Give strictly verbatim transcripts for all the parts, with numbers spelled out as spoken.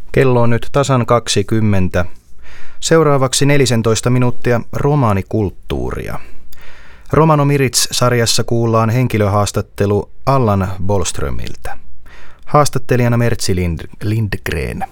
Kello on nyt tasan kaksikymmentä. Seuraavaksi neljätoista minuuttia romaanikulttuuria. Romano Mirits-sarjassa kuullaan henkilöhaastattelu Allan Bollströmiltä. Haastattelijana Mertsi Lind- Lindgren.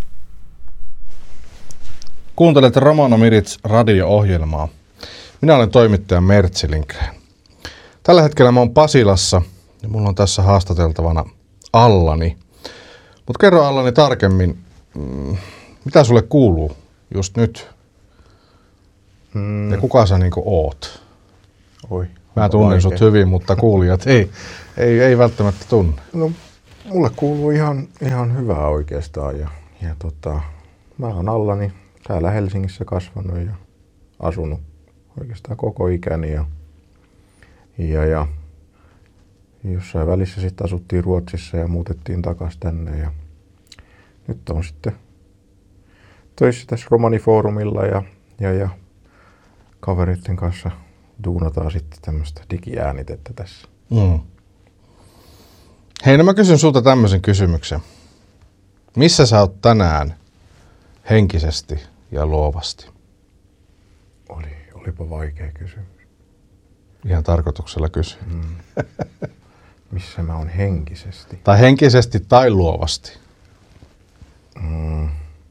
Kuuntelet Romano Mirits radio-ohjelmaa. Minä olen toimittaja Mertsi Lindgren. Tällä hetkellä mä oon Pasilassa ja mulla on tässä haastateltavana Allani. Mutta kerro Allani tarkemmin, mitä sulle kuuluu just nyt? Mm. Ja kuka sä niinku oot? Oi, mä tunnen vaikea. Sut hyvin, mutta kuulijat ei, ei, ei välttämättä tunne. No, mulle kuuluu ihan, ihan hyvää oikeastaan. Ja, ja tota, mä oon Allani, täällä Helsingissä kasvanut ja asunut oikeastaan koko ikäni. Ja, ja, ja jossain välissä sitten asuttiin Ruotsissa ja muutettiin takaisin tänne. Ja nyt on sitten töissä tässä Romanifoorumilla ja, ja, ja kavereiden kanssa duunataan sitten tämmöistä digiäänitettä tässä. Mm. Hei, no mä kysyn sulta tämmöisen kysymyksen. Missä sä oot tänään henkisesti ja luovasti? Oli, olipa vaikea kysymys. Ihan tarkoituksella kysyn. Mm. Missä mä oon henkisesti? Tai henkisesti tai luovasti. Mm.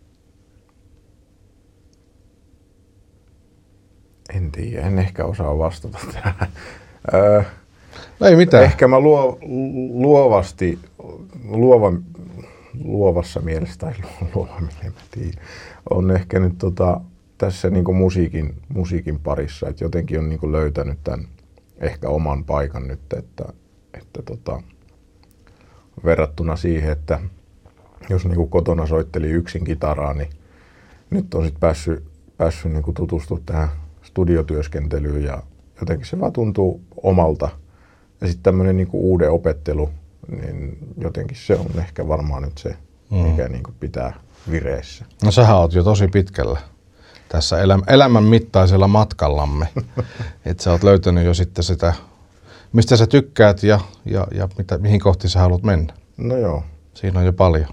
En tiedä, en ehkä osaa vastata tähän. Öö, no ei mitään. Ehkä mä luo, luovasti, luova, luovassa mielessä, tai luova mielessä, mä tiedän, on ehkä nyt tota, tässä niinku musiikin, musiikin parissa, että jotenkin on niinku löytänyt tämän ehkä oman paikan nyt, että, että tota, verrattuna siihen, että jos niinku kotona soitteli yksin kitaraa, niin nyt on sitten päässyt, päässyt niinku tutustumaan tähän studiotyöskentelyyn ja jotenkin se vaan tuntuu omalta. Ja sitten tämmöinen niinku uuden opettelu, niin jotenkin se on ehkä varmaan nyt se, mikä mm. niinku pitää vireessä. No sähän oot jo tosi pitkällä tässä elä, elämän mittaisella matkallamme. Että sä oot löytänyt jo sitten sitä, mistä sä tykkäät ja, ja, ja mitä, mihin kohti sä haluat mennä. No joo. Siinä on jo paljon.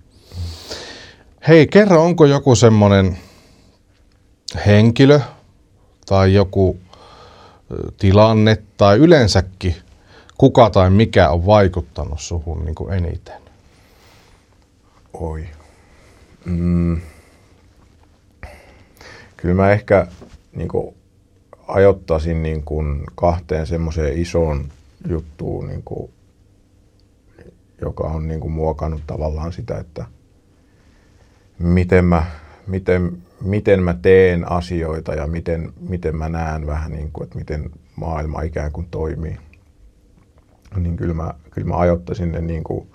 Hei, kerro, onko joku semmoinen henkilö tai joku tilanne tai yleensäkin kuka tai mikä on vaikuttanut suhun niin kuin eniten? Oi. Mm. Kyllä mä ehkä niin kuin ajoittaisin niin kuin kahteen semmoiseen isoon juttuun, niin kuin, joka on niin kuin muokannut tavallaan sitä, että miten mä, miten, miten mä teen asioita ja miten, miten mä näen vähän, niin kuin, että miten maailma ikään kuin toimii. Niin kyllä mä, kyllä mä ajoittaisin ne niin kuin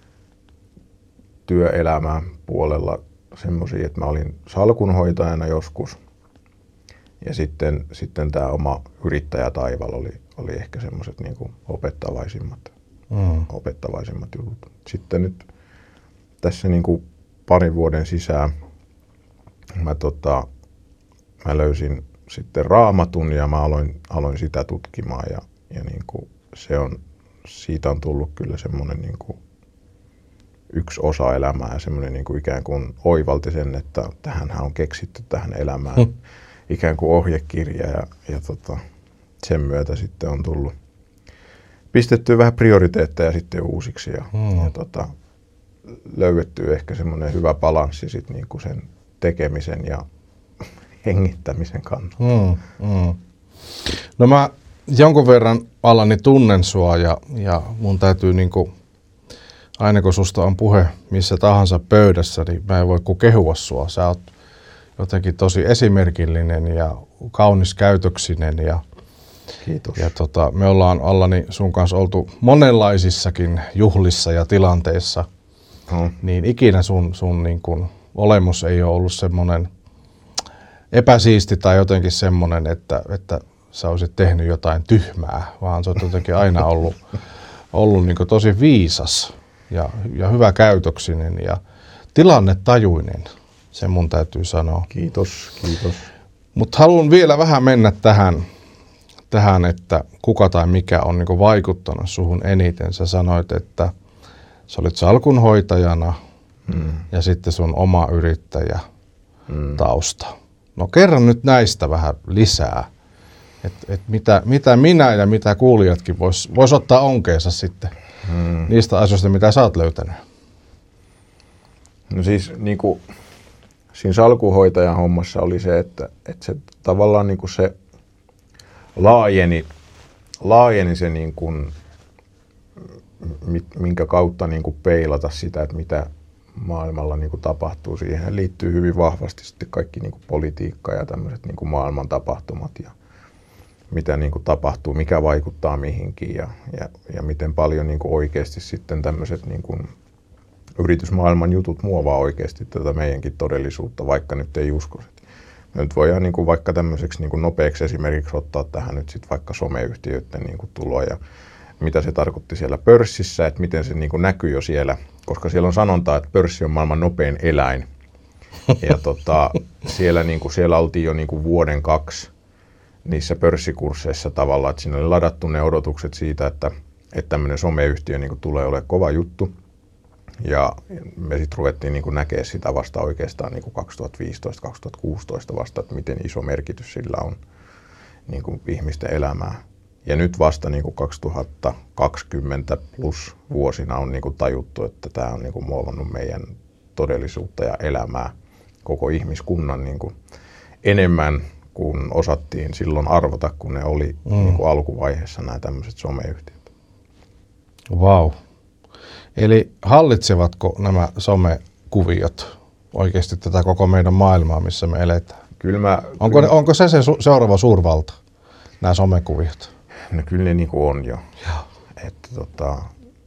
työelämän puolella semmoisia, että mä olin salkunhoitajana joskus. Ja sitten, sitten tämä oma yrittäjätaival oli, oli ehkä semmoiset niin kuin opettavaisimmat, mm. opettavaisimmat jutut. Sitten nyt tässä niin kuin parin vuoden sisään mä, tota, mä löysin sitten Raamatun ja mä aloin, aloin sitä tutkimaan ja, ja niin kuin se on, siitä on tullut kyllä semmoinen niin kuin yksi osa elämää ja semmoinen niin kuin ikään kuin oivalti sen, että tähänhän on keksitty tähän elämään hmm. ikään kuin ohjekirja ja, ja tota, sen myötä sitten on tullut pistettyä vähän prioriteetteja sitten uusiksi ja, hmm. ja tota, löydettyä ehkä semmoinen hyvä balanssi sitten niin kuin sen tekemisen ja hengittämisen kannalta. Hmm. Hmm. No mä jonkun verran Allani tunnen sua ja, ja mun täytyy niinku aina kun susta on puhe missä tahansa pöydässä, niin mä en voi kuin kehua sua. Sä oot jotenkin tosi esimerkillinen ja kaunis käytöksinen. Ja, Kiitos. Ja tota, me ollaan Allani sun kanssa oltu monenlaisissakin juhlissa ja tilanteissa. Hmm. Niin ikinä sun, sun niin kun olemus ei ole ollut semmoinen epäsiisti tai jotenkin semmoinen, että, että sä olisit tehnyt jotain tyhmää, vaan sä oot jotenkin aina ollut, ollut niin kuin tosi viisas. Ja, ja hyvä käytöksinen ja tilannetajuinen, se mun täytyy sanoa. Kiitos, kiitos. Mutta haluan vielä vähän mennä tähän, tähän että kuka tai mikä on niinku vaikuttanut suhun eniten. Sä sanoit, että sä olit salkunhoitajana mm. ja sitten sun oma yrittäjä mm. tausta. No kerran nyt näistä vähän lisää, että et mitä, mitä minä ja mitä kuulijatkin vois, vois ottaa onkeensa sitten mm. niistä asioista, mitä sä oot löytänyt. No siis niin kuin siinä salkunhoitajan hommassa oli se, että, että se tavallaan niin kuin se laajeni, laajeni se niin kuin, minkä kautta niin kuin peilata sitä, että mitä maailmalla niin kuin tapahtuu. Siihen liittyy hyvin vahvasti sitten kaikki niin kuin politiikka ja tämmöiset niin kuin maailman tapahtumat ja mitä niin kuin tapahtuu, mikä vaikuttaa mihinkin ja, ja, ja miten paljon niin kuin oikeasti sitten tämmöiset niin kuin yritysmaailman jutut muovaa oikeasti tätä meidänkin todellisuutta, vaikka nyt ei uskoisi. Me nyt voidaan niin kuin vaikka tämmöiseksi niin kuin nopeaksi esimerkiksi ottaa tähän nyt sitten vaikka someyhtiöiden niin kuin tuloa ja mitä se tarkoitti siellä pörssissä, että miten se niin kuin näkyy jo siellä, koska siellä on sanonta, että pörssi on maailman nopein eläin. Ja tota, siellä, niin kuin, siellä oltiin jo niin kuin vuoden kaksi niissä pörssikursseissa tavallaan, että siinä oli ladattu ne odotukset siitä, että, että tämmöinen someyhtiö niin kuin tulee olemaan kova juttu. Ja me sitten ruvettiin niin kuin näkemään sitä vasta oikeastaan niin kuin kaksituhattaviisitoista kaksituhattakuusitoista vasta, että miten iso merkitys sillä on niin kuin ihmisten elämää. Ja nyt vasta niin kuin kaksituhattakaksikymmentä plus vuosina on niin kuin tajuttu, että tämä on niin kuin muovannut meidän todellisuutta ja elämää koko ihmiskunnan niin kuin enemmän kuin osattiin silloin arvota, kun ne oli mm. niin kuin alkuvaiheessa nämä tämmöiset someyhtiöt. Vau. Wow. Eli hallitsevatko nämä somekuviot oikeasti tätä koko meidän maailmaa, missä me eletään? Kyllä mä, onko, kyllä, ne, onko se se su- seuraava suurvalta, nämä somekuviot? No kyllä ne niin kuin on jo. Että tota,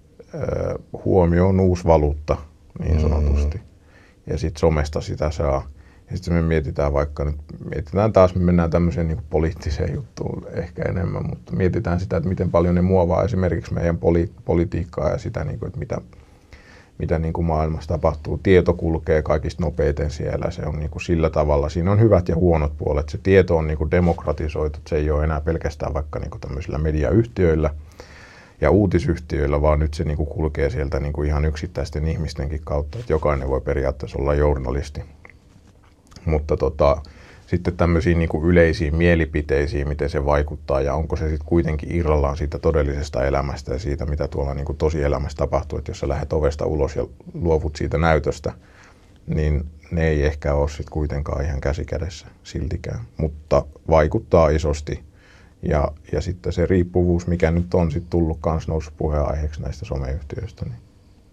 huomio on uusi valuutta niin sanotusti. Mm. Ja sitten somesta sitä saa. Ja sitten me mietitään vaikka nyt, mietitään taas, me mennään tämmöiseen niin kuin poliittiseen juttuun ehkä enemmän, mutta mietitään sitä, että miten paljon ne muovaa esimerkiksi meidän poli- politiikkaa ja sitä, niin kuin, että mitä, mitä niin kuin maailmassa tapahtuu. Tieto kulkee kaikista nopeiten siellä, se on niin kuin sillä tavalla, siinä on hyvät ja huonot puolet. Se tieto on niin kuin demokratisoitu, se ei ole enää pelkästään vaikka niin kuin tämmöisillä mediayhtiöillä ja uutisyhtiöillä, vaan nyt se niin kuin kulkee sieltä niin kuin ihan yksittäisten ihmistenkin kautta, että jokainen voi periaatteessa olla journalisti. Mutta tota, sitten tämmöisiin niin kuin yleisiin mielipiteisiin, miten se vaikuttaa ja onko se sitten kuitenkin irrallaan siitä todellisesta elämästä ja siitä, mitä tuolla niin kuin tosielämässä tapahtuu. Että jos sä lähdet ovesta ulos ja luovut siitä näytöstä, niin ne ei ehkä ole sitten kuitenkaan ihan käsikädessä siltikään, mutta vaikuttaa isosti. Ja, ja sitten se riippuvuus, mikä nyt on sitten tullut kans noussut puheenaiheeksi näistä someyhtiöistä. Niin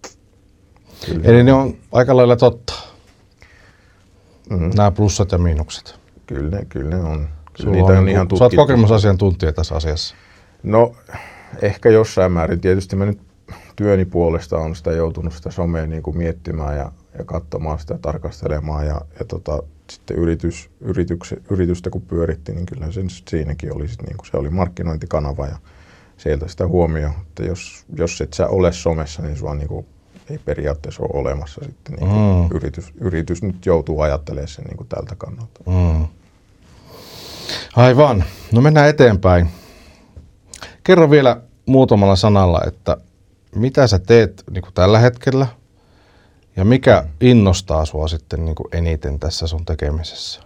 eli ne on aika lailla totta. Mm-hmm. Nämä plussat ja miinukset. Kyllä ne, kyllä ne on. Kyllä niitä on, on ihan tutkittu. Sä oot kokemusasiantuntija tässä asiassa. No ehkä jossain määrin. Tietysti mä nyt työni puolesta on sitä joutunut sitä somea niin kuin miettimään ja, ja katsomaan sitä, tarkastelemaan. Ja, ja tota, sitten yritys, yritys, yritystä kun pyöritti, niin kyllä se siinäkin oli, sit, niin kuin se oli markkinointikanava ja sieltä sitä huomioon. Että jos, jos et sä ole somessa, niin sua niin kuin ei periaatteessa ole olemassa sitten. Niin mm. yritys, yritys nyt joutuu ajattelemaan sen niin kuin tältä kannalta. Mm. Aivan. No mennään eteenpäin. Kerro vielä muutamalla sanalla, että mitä sä teet niin kuin tällä hetkellä ja mikä mm. innostaa sua sitten niin kuin eniten tässä sun tekemisessä?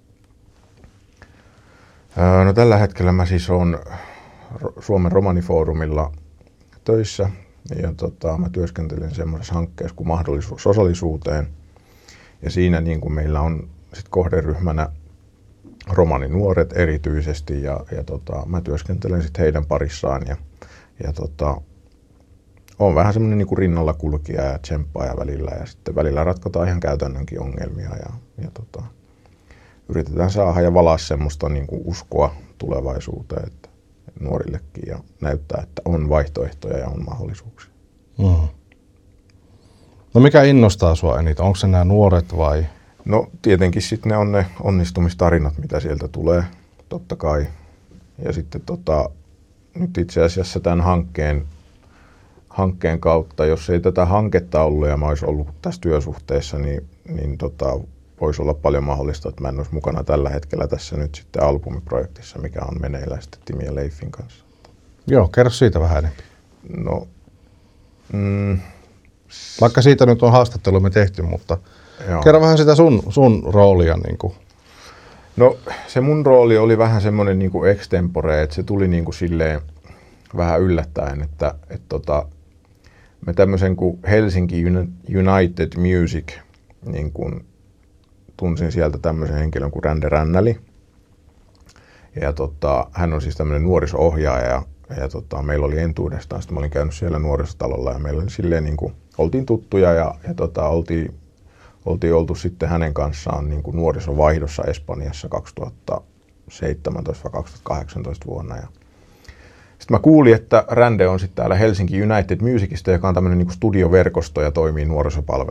No tällä hetkellä mä siis oon Suomen Romanifoorumilla töissä. Ja tota, mä työskentelen semmoisessa hankkeessa kuin mahdollisuus osallisuuteen. Ja siinä niin kuin meillä on sit kohderyhmänä romaninuoret erityisesti. Ja, ja tota, mä työskentelen sit heidän parissaan. Ja, ja tota, on vähän semmoinen niin kuin rinnalla kulkija ja tsemppaaja välillä. Ja sitten välillä ratkotaan ihan käytännönkin ongelmia. Ja, ja tota, yritetään saada ja valaa semmoista niin kuin uskoa tulevaisuuteen. Että nuorillekin ja näyttää, että on vaihtoehtoja ja on mahdollisuuksia. Mm. No mikä innostaa sua eniten? Onko se nämä nuoret vai? No tietenkin sitten ne on ne onnistumistarinat, mitä sieltä tulee, totta kai. Ja sitten tota, nyt itse asiassa tämän hankkeen, hankkeen kautta, jos ei tätä hanketta ollut ja mä olisi ollut tässä työsuhteessa, niin, niin tota, voisi olla paljon mahdollista, että mä en olisi mukana tällä hetkellä tässä nyt sitten albumiprojektissa, mikä on meneillään sitten Timi ja Leifin kanssa. Joo, kerro siitä vähän enemmän. No, mm, Vaikka siitä nyt on haastattelumme tehty, mutta Joo. kerro vähän sitä sun, sun roolia. Niin kuin. No se mun rooli oli vähän semmoinen niin kuin extempore, että se tuli niin kuin silleen vähän yllättäen, että et tota, me tämmöisen kuin Helsinki United Music, niin kuin tunsin sieltä tämmöisen henkilön kuin Rände Rännäli. Ja tota, hän on siis tämmöinen nuoriso-ohjaaja ja, ja tota, meillä oli entuudestaan, sitten mä olin käynyt siellä nuorisotalolla ja meillä oli silleen niin kuin, oltiin tuttuja ja, ja tota, oltiin, oltiin oltu sitten hänen kanssaan niin kuin nuorisovaihdossa Espanjassa kaksituhattaseitsemäntoista vai kaksituhattakahdeksantoista vuonna. Ja sitten mä kuulin, että Rände on sitten täällä Helsinki United Musicista, joka on tämmöinen niin kuin studioverkosto ja toimii